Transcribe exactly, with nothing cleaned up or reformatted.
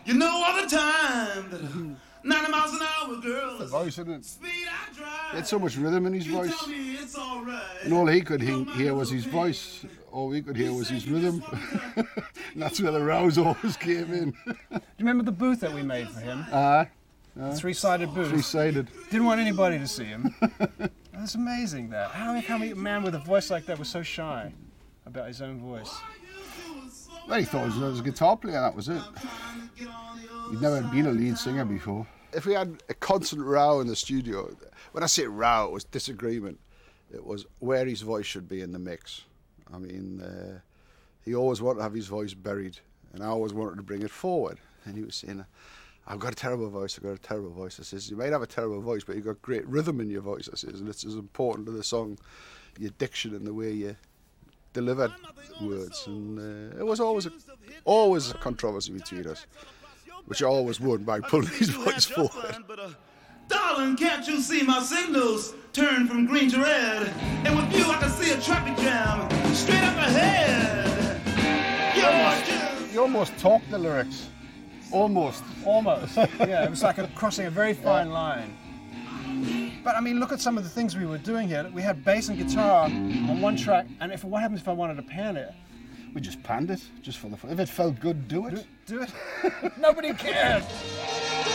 You know all the time that ninety miles an hour, girl. The voice, isn't it? Speed I drive. He had so much rhythm in his You voice. tell me it's all right. And all he could he- hear was his voice. All we could hear was his rhythm. And that's where the rows always came in. Do you remember the booth that we made for him? Aye. The three-sided booth. Three-sided. Didn't want anybody to see him. That's amazing, that. How come a man with a voice like that was so shy about his own voice? Well, he thought he was a guitar player, that was it. He'd never been a lead singer before. If we had a constant row in the studio, when I say row, it was disagreement. It was where his voice should be in the mix. I mean, uh, he always wanted to have his voice buried, and I always wanted to bring it forward. And he was saying, I've got a terrible voice, I've got a terrible voice. I says, you might have a terrible voice, but you've got great rhythm in your voice, I says, and it's as important to the song, your diction and the way you deliver words. And uh, it was always a, always a controversy between us, which I always won by pulling his voice forward. Darling, can't you see my signals turn from green to red? And with you, I can see a traffic jam straight up ahead. You're You almost talked the lyrics. Almost. Almost. Yeah, it was like a, crossing a very fine line. But I mean, look at some of the things we were doing here. We had bass and guitar on one track, and if what happens if I wanted to pan it? We just panned it, just for the fun. If it felt good, do it. Do, do it. Nobody cared.